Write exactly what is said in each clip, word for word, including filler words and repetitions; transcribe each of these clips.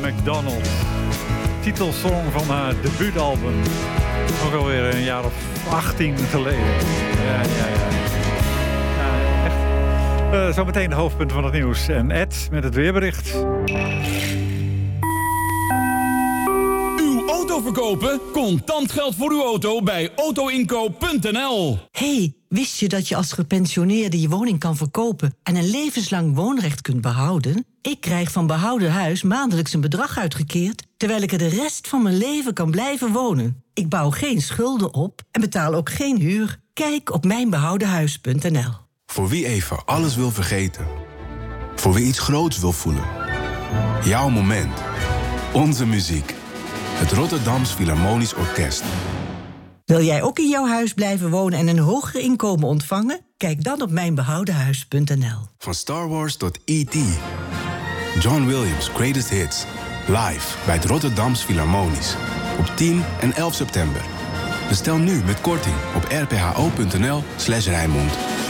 McDonald. Titelsong van haar debuutalbum. Ook alweer een jaar of achttien geleden. Ja, ja, ja. ja echt. Uh, zometeen de hoofdpunten van het nieuws. En Ed met het weerbericht. Uw auto verkopen? Contant geld voor uw auto bij autoinkoop punt n l. Hey, wist je dat je als gepensioneerde je woning kan verkopen en een levenslang woonrecht kunt behouden? Ik krijg van Behouden Huis maandelijks een bedrag uitgekeerd, terwijl ik er de rest van mijn leven kan blijven wonen. Ik bouw geen schulden op en betaal ook geen huur. Kijk op mijn behouden huis punt n l. Voor wie even alles wil vergeten. Voor wie iets groots wil voelen. Jouw moment. Onze muziek. Het Rotterdams Philharmonisch Orkest. Wil jij ook in jouw huis blijven wonen en een hoger inkomen ontvangen? Kijk dan op mijn behouden huis punt n l. Van Star Wars tot E T John Williams' Greatest Hits. Live bij het Rotterdams Philharmonisch. Op tien en elf september. Bestel nu met korting op r p h o punt n l slash Rijnmond.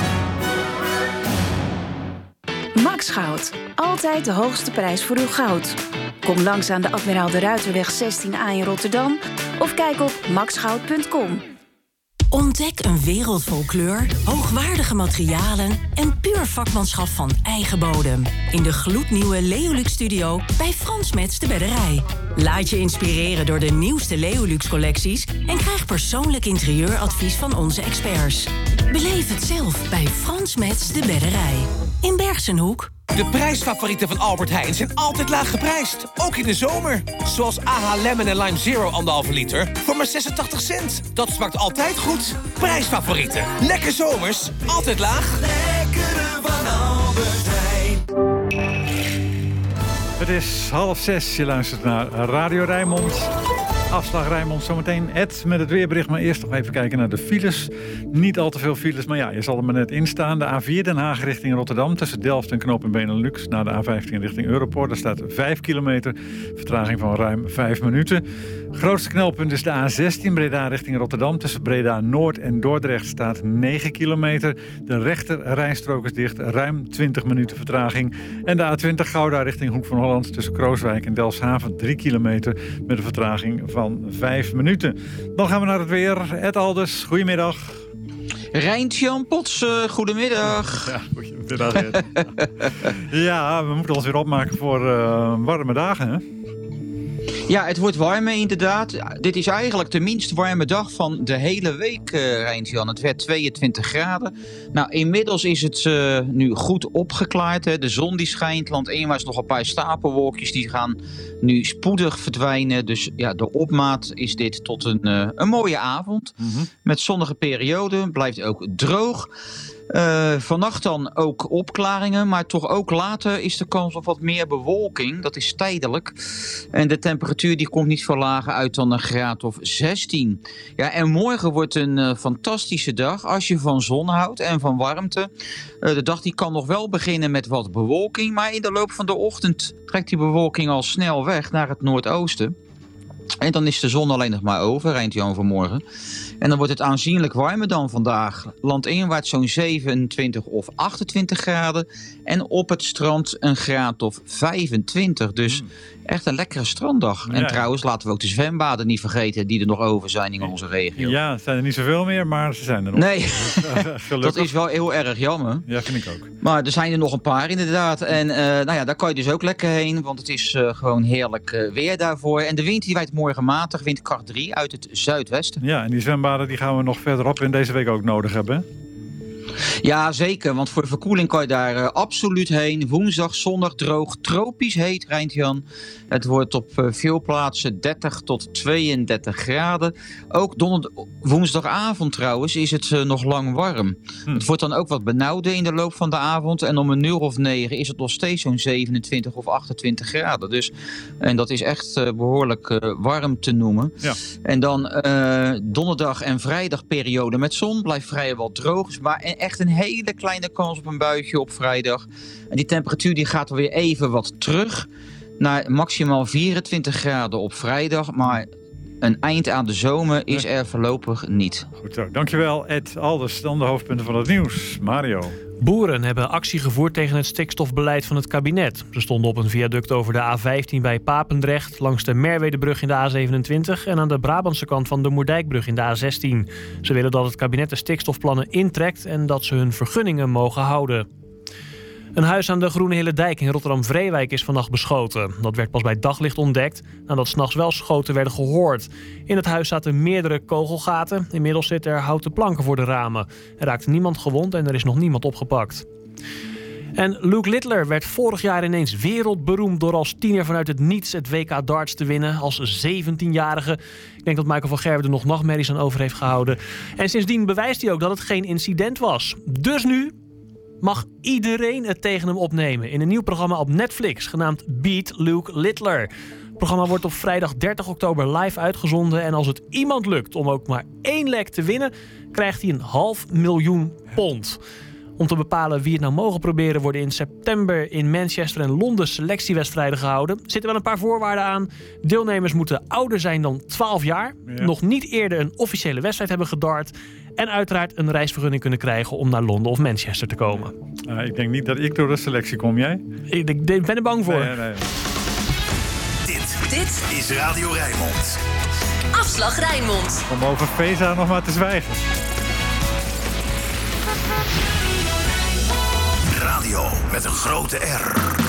Max Goud. Altijd de hoogste prijs voor uw goud. Kom langs aan de Admiraal de Ruiterweg zestien A in Rotterdam of kijk op max goud punt com. Ontdek een wereld vol kleur, hoogwaardige materialen en puur vakmanschap van eigen bodem. In de gloednieuwe Leolux Studio bij Frans Metz de Bedderij. Laat je inspireren door de nieuwste Leolux collecties en krijg persoonlijk interieuradvies van onze experts. Beleef het zelf bij Frans Metz de Bedderij. In Bergsenhoek. De prijsfavorieten van Albert Heijn zijn altijd laag geprijsd. Ook in de zomer. Zoals A H Lemon en Lime Zero anderhalve liter voor maar zesentachtig cent. Dat smaakt altijd goed. Prijsfavorieten. Lekker zomers. Altijd laag. Lekkere van Albert Heijn. Het is half zes. Je luistert naar Radio Rijnmond. Afslag Rijnmond, zometeen Ed met het weerbericht. Maar eerst nog even kijken naar de files. Niet al te veel files, maar ja, je zal er maar net in staan. De A vier Den Haag richting Rotterdam. Tussen Delft en Knoop en Benelux. Naar de A vijftien richting Europoort. Daar staat vijf kilometer. Vertraging van ruim vijf minuten. Grootste knelpunt is de A zestien Breda richting Rotterdam. Tussen Breda Noord en Dordrecht staat negen kilometer. De rechter rijstrook is dicht. Ruim twintig minuten vertraging. En de A twintig Gouda richting Hoek van Holland. Tussen Krooswijk en Delfshaven drie kilometer. Met een vertraging van vijf minuten. Dan gaan we naar het weer. Ed Alders, goedemiddag. Rijntjan Potsen, goedemiddag. Ja, goedemiddag Ed. Ja, we moeten ons weer opmaken voor uh, warme dagen, hè? Ja, het wordt warmer inderdaad. Dit is eigenlijk de minst warme dag van de hele week, uh, Rijntjan. Het werd tweeëntwintig graden. Nou, inmiddels is het uh, nu goed opgeklaard. Hè. De zon die schijnt, landinwaarts nog een paar stapelwolkjes. Die gaan nu spoedig verdwijnen. Dus ja, de opmaat is dit tot een, uh, een mooie avond. Mm-hmm. Met zonnige perioden, blijft ook droog. Uh, vannacht dan ook opklaringen, maar toch ook later is de kans op wat meer bewolking. Dat is tijdelijk. En de temperatuur die komt niet veel lager uit dan een graad of zestien. Ja, en morgen wordt een uh, fantastische dag als je van zon houdt en van warmte. Uh, de dag die kan nog wel beginnen met wat bewolking, maar in de loop van de ochtend trekt die bewolking al snel weg naar het noordoosten. En dan is de zon alleen nog maar over, Rijntjan, vanmorgen. En dan wordt het aanzienlijk warmer dan vandaag. Landinwaarts zo'n zevenentwintig of achtentwintig graden. En op het strand een graad of vijfentwintig. Dus mm. echt een lekkere stranddag. En ja, trouwens, laten we ook de zwembaden niet vergeten die er nog over zijn in onze regio. Ja, het zijn er niet zoveel meer, maar ze zijn er nog. Nee, dat is wel heel erg jammer. Ja, vind ik ook. Maar er zijn er nog een paar inderdaad. En uh, nou ja, daar kan je dus ook lekker heen. Want het is uh, gewoon heerlijk uh, weer daarvoor. En de wind die waait morgen matig, windkracht drie uit het zuidwesten. Ja, en die zwembaden die gaan we nog verderop in deze week ook nodig hebben. Ja, zeker. Want voor de verkoeling kan je daar uh, absoluut heen. Woensdag, zondag droog, tropisch heet, Rijntjan. Het wordt op uh, veel plaatsen dertig tot tweeëndertig graden. Ook donder- woensdagavond trouwens is het uh, nog lang warm. Hm. Het wordt dan ook wat benauwder in de loop van de avond. En om een uur of negen is het nog steeds zo'n zevenentwintig of achtentwintig graden. Dus, en dat is echt uh, behoorlijk uh, warm te noemen. Ja. En dan uh, donderdag en vrijdag periode met zon. Blijft vrijwel droog. Maar echt een hele kleine kans op een buitje op vrijdag. En die temperatuur die gaat weer even wat terug naar maximaal vierentwintig graden op vrijdag. Maar een eind aan de zomer is er voorlopig niet. Goed zo, dankjewel Ed Alders. Dan de hoofdpunten van het nieuws. Mario. Boeren hebben actie gevoerd tegen het stikstofbeleid van het kabinet. Ze stonden op een viaduct over de A vijftien bij Papendrecht, langs de Merwedebrug in de A zevenentwintig en aan de Brabantse kant van de Moerdijkbrug in de A zestien. Ze willen dat het kabinet de stikstofplannen intrekt en dat ze hun vergunningen mogen houden. Een huis aan de Groene Hillendijk in Rotterdam-Vreewijk is vannacht beschoten. Dat werd pas bij daglicht ontdekt, nadat 's nachts wel schoten werden gehoord. In het huis zaten meerdere kogelgaten. Inmiddels zitten er houten planken voor de ramen. Er raakte niemand gewond en er is nog niemand opgepakt. En Luke Littler werd vorig jaar ineens wereldberoemd door als tiener vanuit het niets het W K darts te winnen als zeventienjarige. Ik denk dat Michael van Gerwen er nog nachtmerries aan over heeft gehouden. En sindsdien bewijst hij ook dat het geen incident was. Dus nu mag iedereen het tegen hem opnemen in een nieuw programma op Netflix genaamd Beat Luke Littler. Het programma wordt op vrijdag dertig oktober live uitgezonden en als het iemand lukt om ook maar één leg te winnen, krijgt hij een half miljoen pond. Om te bepalen wie het nou mogen proberen worden in september in Manchester en Londen selectiewedstrijden gehouden. Er zitten wel een paar voorwaarden aan. Deelnemers moeten ouder zijn dan twaalf jaar, ja. nog niet eerder een officiële wedstrijd hebben gedart en uiteraard een reisvergunning kunnen krijgen om naar Londen of Manchester te komen. Uh, ik denk niet dat ik door de selectie kom, jij? Ik, ik, ik ben er bang voor. Nee, nee. Dit, Dit is Radio Rijnmond. Afslag Rijnmond. Om over Vesa nog maar te zwijgen. Radio met een grote R.